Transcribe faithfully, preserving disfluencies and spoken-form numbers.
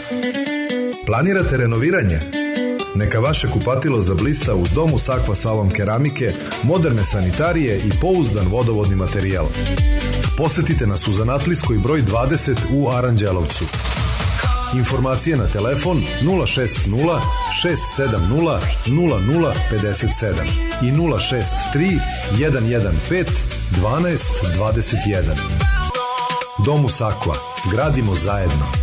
Planirate renoviranje? Neka vaše kupatilo zablista uz Dom uz Aqua salon keramike, moderne sanitarije i pouzdan vodovodni materijal. Posetite nas u Zanatlijskoj broj dvadeset u Aranđelovcu. Informacije na telefon nula šest nula šest sedam nula nula nula pet sedam i nula šest tri jedan jedan pet dvanaest dvadeset jedan. Dom uz Aqua. Gradimo zajedno.